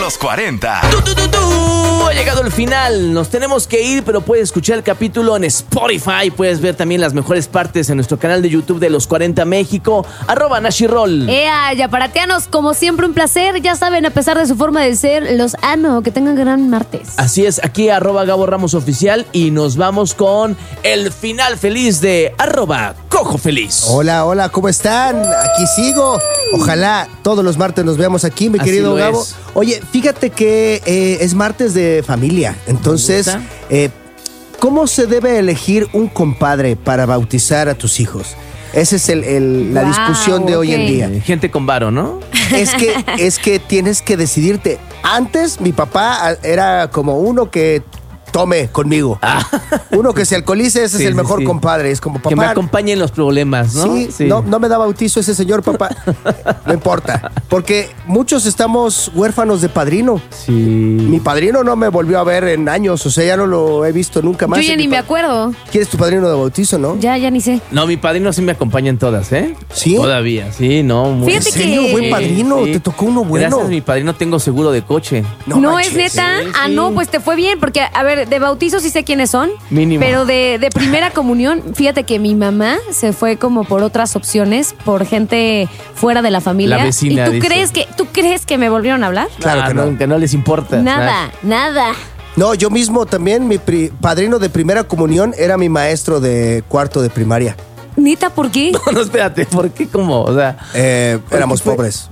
los 40. Ha llegado el final. Nos tenemos que ir, pero puedes escuchar el capítulo en Spotify. Puedes ver también las mejores partes en nuestro canal de YouTube de Los 40 México. @Nashiroll. Yaparateanos, como siempre, un placer. Ya saben, a pesar de su forma de ser, los amo. Que tengan gran martes. Así es, aquí @Gabo Ramos Oficial. Y nos vamos con el final feliz de @Cojo Feliz. Hola, ¿cómo están? Aquí sigo. Ojalá todos los martes nos veamos aquí, mi querido Gabo. Oye, fíjate que es martes de familia. Entonces, ¿cómo se debe elegir un compadre para bautizar a tus hijos? Esa es la discusión de hoy en día. Gente con varo, ¿no? Es que tienes que decidirte. Antes, mi papá era como uno que tome conmigo. Uno que se alcoholice, ese es el mejor compadre. Es como, papá, que me acompañe en los problemas, ¿no? Sí. No me da bautizo ese señor, papá. No importa. Porque muchos estamos huérfanos de padrino. Sí. Mi padrino no me volvió a ver en años. O sea, ya no lo he visto nunca más. Yo ya ni me acuerdo. ¿Quién es tu padrino de bautizo, no? Ya ni sé. No, mi padrino sí me acompaña en todas, ¿eh? ¿Sí? Todavía, sí, no. Muy... Fíjate ¿En serio? que... Buen padrino. Sí. Te tocó uno bueno. Gracias a mi padrino tengo seguro de coche. ¿No manches. es neta? Sí. No, pues te fue bien. Porque, a ver, de bautizo sí sé quiénes son. Mínimo. Pero de primera comunión, fíjate que mi mamá se fue como por otras opciones, por gente fuera de la familia. La vecina, ¿Y tú dice. crees que me volvieron a hablar? Claro que no. Que no les importa. Nada. No, yo mismo también, mi padrino de primera comunión era mi maestro de cuarto de primaria. ¿Neta por qué? No, espérate, ¿por qué? ¿Cómo? O sea, Éramos pobres.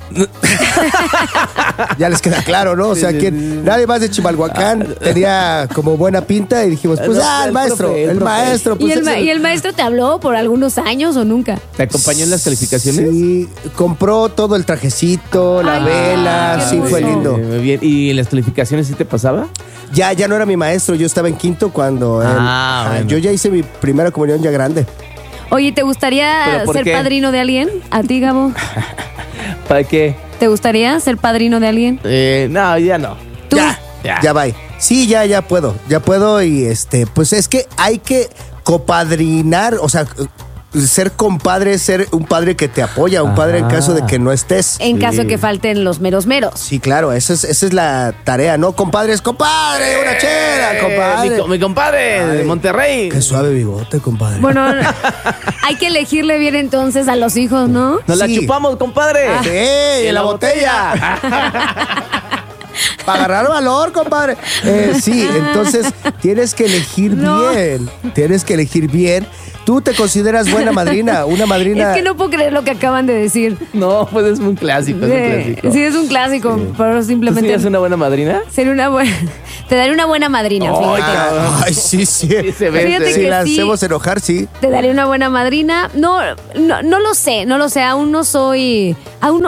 Ya les queda claro, ¿no? O sea, nadie más de Chimalhuacán tenía como buena pinta y dijimos, pues el maestro. Pues, ¿Y el maestro te habló por algunos años o nunca? ¿te acompañó en las calificaciones? Sí, compró todo el trajecito, la vela, qué sí, fue hermoso. lindo. Bien. ¿Y en las calificaciones sí te pasaba? Ya no era mi maestro, yo estaba en quinto cuando bueno. yo ya hice mi primera comunión ya grande. Oye, ¿te gustaría ¿Pero por ser qué? padrino de alguien? ¿A ti, Gabo? ¿Para qué? ¿Te gustaría ser padrino de alguien? No, ya no. ¿Tú? Ya va. Sí, ya puedo y pues es que hay que copadrinar, o sea, ser compadre, ser un padre que te apoya, un padre en caso de que no estés. En caso de que falten los meros. Sí, claro, esa es la tarea, ¿no? Compadres, compadre, una chela, compadre. Mi compadre de Monterrey. Qué suave bigote, compadre. Bueno, hay que elegirle bien entonces a los hijos, ¿no? Nos la Sí. chupamos, compadre. Sí, en la botella. Para agarrar valor, compadre. Sí, entonces tienes que elegir bien. Tienes que elegir bien. ¿Tú te consideras buena madrina? Una madrina. Es que no puedo creer lo que acaban de decir. No, pues es un clásico. Sí, es un clásico, pero ¿Tú simplemente... serías una buena madrina? Ser una buena... Te daré una buena madrina, fíjate. Ay, sí. Sí se ve. Fíjate Si que la sí. hacemos enojar, sí. Te daré una buena madrina. No lo sé. Aún no soy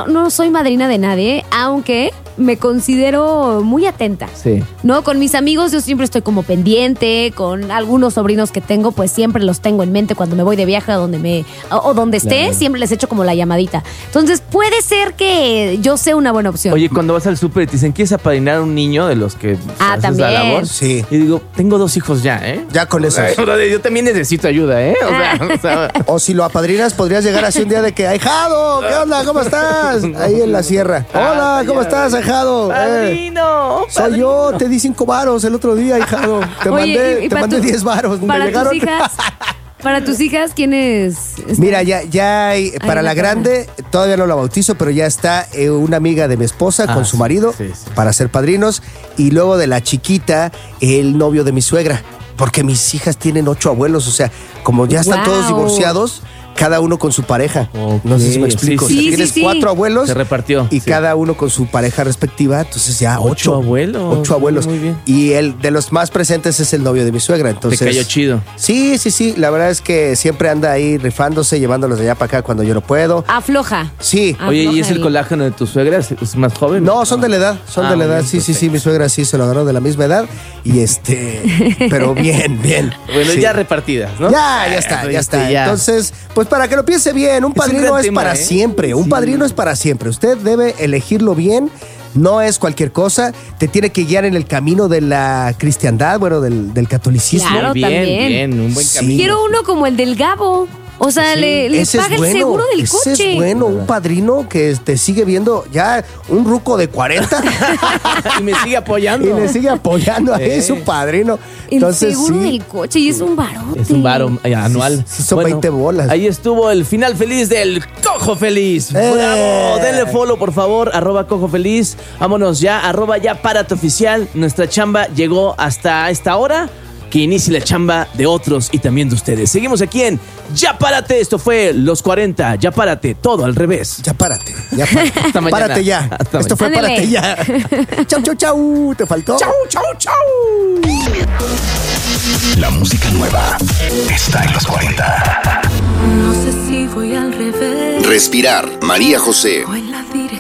madrina de nadie, aunque me considero muy atenta. Sí. ¿No? Con mis amigos yo siempre estoy como pendiente, con algunos sobrinos que tengo, pues siempre los tengo en mente cuando me voy de viaje o donde esté, Claro. siempre les echo como la llamadita. Entonces puede ser que yo sea una buena opción. Oye, cuando vas al súper y te dicen, ¿quieres apadrinar a un niño de los que haces también. la labor? Sí. Y digo, tengo 2 hijos ya, ¿eh? Ya con eso. Yo también necesito ayuda, ¿eh? O sea, O si lo apadrinas, podrías llegar así un día de que, ahijado, ¿qué onda? ¿Cómo estás? Ahí en la sierra. Hola, ¿cómo estás, ahijado? ¡Padrino! Soy yo, te di 5 varos el otro día, hijado. Te Oye, mandé para 10 varos. ¿Me Para llegaron? tus hijas, para tus hijas, ¿quién es? Mira, ya hay, para la grande, todavía no la bautizo, pero ya está una amiga de mi esposa con su marido sí. para ser padrinos. Y luego de la chiquita, el novio de mi suegra. Porque mis hijas tienen 8 abuelos, o sea, como ya están Wow. todos divorciados, cada uno con su pareja. Ok, No sé si me explico. sí, O sea, sí. tienes Sí. 4 abuelos Se repartió. y sí. cada uno con su pareja respectiva, entonces ya 8 abuelos. 8 abuelos. Muy bien. Y el de los más presentes es el novio de mi suegra, entonces... Te cayó chido. Sí, la verdad es que siempre anda ahí rifándose, llevándolos de allá para acá cuando yo no puedo. Afloja. Sí. Oye, ¿y es Afloja el ahí. colágeno de tu suegra? ¿Es más joven? No, son de la edad, Ah, de la edad. bien, Sí, perfecto. mi suegra sí se lo agarró de la misma edad. Y pero bien. Bueno, Sí. ya repartidas, ¿no? Ya está. Ya. Entonces, pues para que lo piense bien, un Es un padrino gran es tema, para ¿eh? siempre. Un Sí. padrino es para siempre. Usted debe elegirlo bien. No es cualquier cosa. Te tiene que guiar en el camino de la cristiandad, bueno, del catolicismo. Claro. bien, también. bien, un buen Sí. camino. Quiero uno como el del Gabo. O sea, Sí, le ese paga es el seguro del ese coche. es bueno, un padrino que te sigue viendo ya un ruco de 40 Y me sigue apoyando. y le sigue apoyando ahí su padrino. El Entonces, seguro sí, del coche y es un barote. Es un varo anual. Sí, son 20 bolas. Ahí estuvo el final feliz del Cojo Feliz. ¡Bravo! Denle follow, por favor, @Cojo Feliz. Vámonos ya, @ya párate oficial. Nuestra chamba llegó hasta esta hora. Que inicie la chamba de otros y también de ustedes. Seguimos aquí en Ya Párate. Esto fue Los 40. Ya Párate, todo al revés. Ya párate, ya párate. Hasta mañana. Párate ya. Hasta Esto fue mañana. Párate ya. Chau, chau, chau. ¿Te faltó? Chau, chau, chau. La música nueva está en los 40. No sé si voy al revés. Respirar, María José. O en